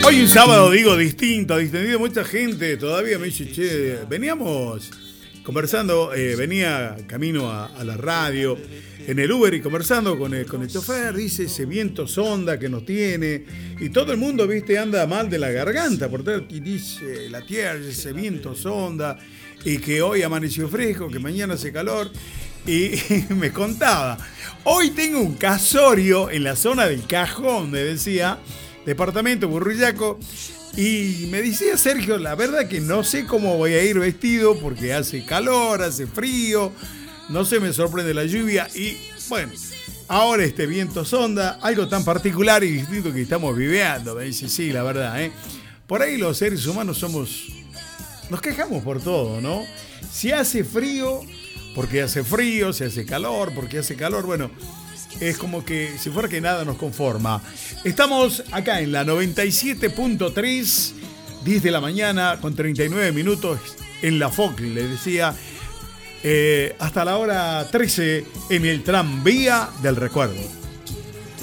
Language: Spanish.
Hoy un sábado, digo, distinto, distendido. Mucha gente todavía me dice, che, veníamos conversando, venía camino a la radio, en el Uber y conversando con el chofer, dice ese viento sonda que nos tiene, y todo el mundo, viste, anda mal de la garganta, por todo, y dice la tierra, ese viento sonda, y que hoy amaneció fresco, que mañana hace calor, y me contaba, hoy tengo un casorio en la zona del Cajón, me decía, departamento Burrillaco, y me decía Sergio, la verdad que no sé cómo voy a ir vestido porque hace calor, hace frío, no se me sorprende la lluvia y bueno, ahora este viento sonda, algo tan particular y distinto que estamos viveando, me dice, sí, la verdad, por ahí los seres humanos nos quejamos por todo, ¿no? Si hace frío, porque hace frío, si hace calor, porque hace calor, bueno, es como que si fuera que nada nos conforma. Estamos acá en la 97.3, 10 de la mañana con 39 minutos en la FOC, les decía, hasta la hora 13 en el tranvía del recuerdo.